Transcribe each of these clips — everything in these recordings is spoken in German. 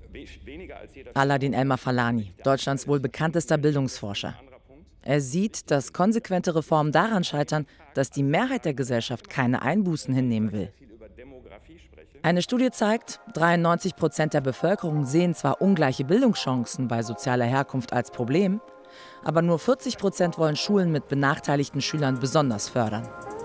Aladin Elmar-Falani, Deutschlands wohl bekanntester Bildungsforscher. Er sieht, dass konsequente Reformen daran scheitern, dass die Mehrheit der Gesellschaft keine Einbußen hinnehmen will. Eine Studie zeigt, 93% der Bevölkerung sehen zwar ungleiche Bildungschancen bei sozialer Herkunft als Problem, aber nur 40% wollen Schulen mit benachteiligten Schülern besonders fördern.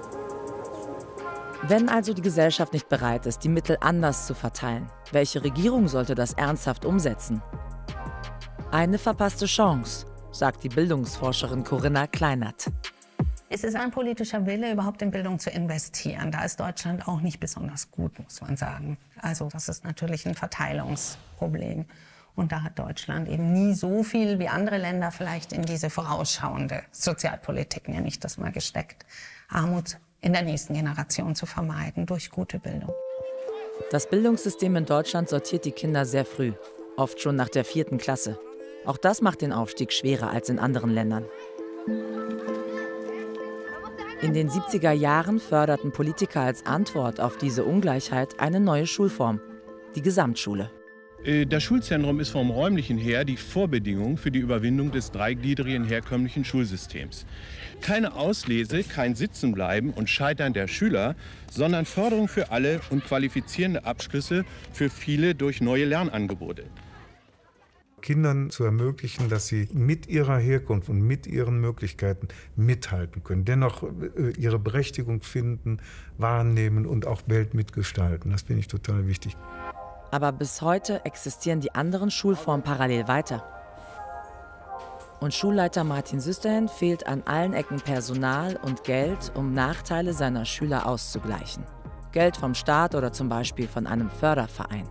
Wenn also die Gesellschaft nicht bereit ist, die Mittel anders zu verteilen, welche Regierung sollte das ernsthaft umsetzen? Eine verpasste Chance, sagt die Bildungsforscherin Corinna Kleinert. Es ist ein politischer Wille, überhaupt in Bildung zu investieren. Da ist Deutschland auch nicht besonders gut, muss man sagen. Also das ist natürlich ein Verteilungsproblem. Und da hat Deutschland eben nie so viel wie andere Länder vielleicht in diese vorausschauende Sozialpolitik, nenne ich das mal, gesteckt. Armut in der nächsten Generation zu vermeiden durch gute Bildung. Das Bildungssystem in Deutschland sortiert die Kinder sehr früh, oft schon nach der 4. Klasse. Auch das macht den Aufstieg schwerer als in anderen Ländern. In den 70er Jahren förderten Politiker als Antwort auf diese Ungleichheit eine neue Schulform, die Gesamtschule. Das Schulzentrum ist vom räumlichen her die Vorbedingung für die Überwindung des dreigliedrigen herkömmlichen Schulsystems. Keine Auslese, kein Sitzenbleiben und Scheitern der Schüler, sondern Förderung für alle und qualifizierende Abschlüsse für viele durch neue Lernangebote. Kindern zu ermöglichen, dass sie mit ihrer Herkunft und mit ihren Möglichkeiten mithalten können, dennoch ihre Berechtigung finden, wahrnehmen und auch Welt mitgestalten. Das finde ich total wichtig. Aber bis heute existieren die anderen Schulformen parallel weiter. Und Schulleiter Martin Süsterhen fehlt an allen Ecken Personal und Geld, um Nachteile seiner Schüler auszugleichen. Geld vom Staat oder zum Beispiel von einem Förderverein.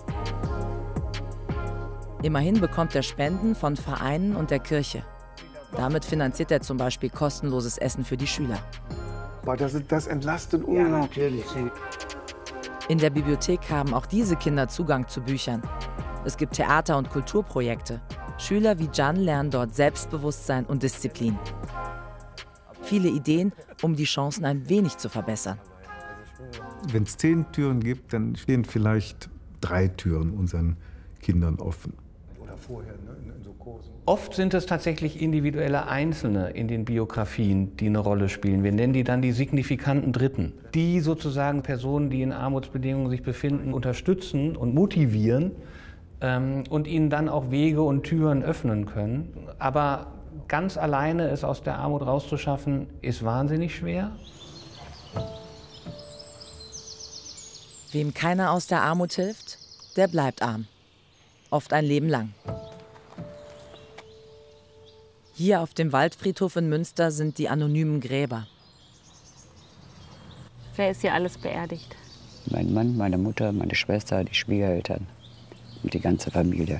Immerhin bekommt er Spenden von Vereinen und der Kirche. Damit finanziert er zum Beispiel kostenloses Essen für die Schüler. Aber das entlastet unglaublich. In der Bibliothek haben auch diese Kinder Zugang zu Büchern. Es gibt Theater- und Kulturprojekte. Schüler wie Can lernen dort Selbstbewusstsein und Disziplin. Viele Ideen, um die Chancen ein wenig zu verbessern. Wenn es 10 Türen gibt, dann stehen vielleicht 3 Türen unseren Kindern offen. Oder vorher, ne, in so Kursen. Oft sind es tatsächlich individuelle Einzelne in den Biografien, die eine Rolle spielen. Wir nennen die dann die signifikanten Dritten, die sozusagen Personen, die in Armutsbedingungen sich befinden, unterstützen und motivieren und ihnen dann auch Wege und Türen öffnen können. Aber ganz alleine es aus der Armut rauszuschaffen, ist wahnsinnig schwer. Wem keiner aus der Armut hilft, der bleibt arm. Oft ein Leben lang. Hier auf dem Waldfriedhof in Münster sind die anonymen Gräber. Wer ist hier alles beerdigt? Mein Mann, meine Mutter, meine Schwester, die Schwiegereltern und die ganze Familie.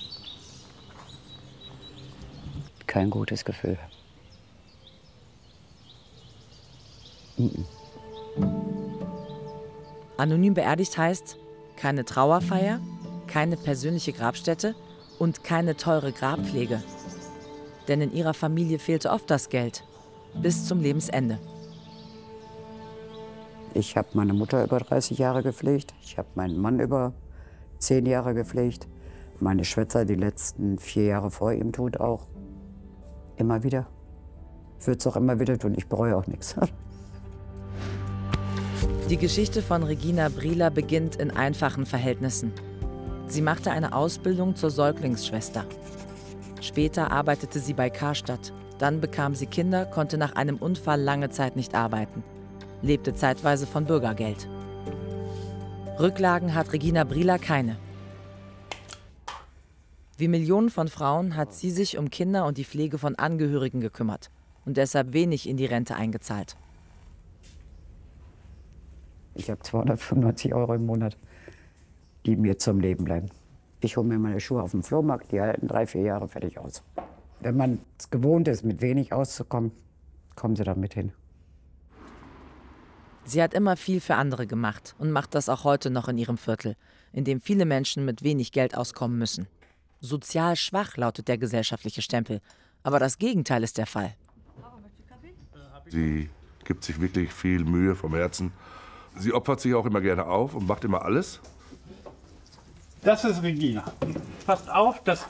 Kein gutes Gefühl. Anonym beerdigt heißt keine Trauerfeier, keine persönliche Grabstätte und keine teure Grabpflege. Denn in ihrer Familie fehlte oft das Geld, bis zum Lebensende. Ich habe meine Mutter über 30 Jahre gepflegt, ich habe meinen Mann über 10 Jahre gepflegt, meine Schwester die letzten 4 Jahre vor ihrem Tod auch. Immer wieder. Ich würde es auch immer wieder tun, ich bereue auch nichts. Die Geschichte von Regina Brieler beginnt in einfachen Verhältnissen. Sie machte eine Ausbildung zur Säuglingsschwester. Später arbeitete sie bei Karstadt. Dann bekam sie Kinder, konnte nach einem Unfall lange Zeit nicht arbeiten. Lebte zeitweise von Bürgergeld. Rücklagen hat Regina Brieler keine. Wie Millionen von Frauen hat sie sich um Kinder und die Pflege von Angehörigen gekümmert und deshalb wenig in die Rente eingezahlt. Ich habe 295 € im Monat, die mir zum Leben bleiben. Ich hole mir meine Schuhe auf dem Flohmarkt, die halten 3, 4 Jahre fertig aus. Wenn man es gewohnt ist, mit wenig auszukommen, kommen sie damit hin. Sie hat immer viel für andere gemacht und macht das auch heute noch in ihrem Viertel, in dem viele Menschen mit wenig Geld auskommen müssen. Sozial schwach lautet der gesellschaftliche Stempel, aber das Gegenteil ist der Fall. Sie gibt sich wirklich viel Mühe vom Herzen. Sie opfert sich auch immer gerne auf und macht immer alles. Das ist Regina. Passt auf, dass